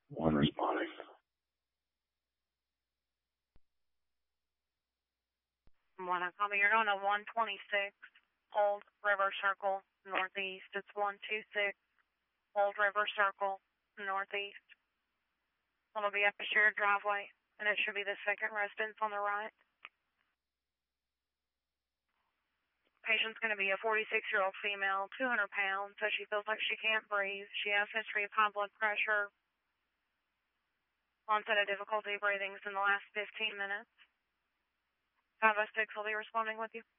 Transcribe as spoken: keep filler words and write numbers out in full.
One responding. One, I copy. You're going to one twenty-six Old River Circle, northeast. It's one twenty-six Old River Circle, northeast. It'll be up a shared driveway, and it should be the second residence on the right. Patient's going to be a forty-six-year-old female, two hundred pounds, so she feels like she can't breathe. She has history of high blood pressure, onset of difficulty breathing in the last fifteen minutes. five oh six will be responding with you.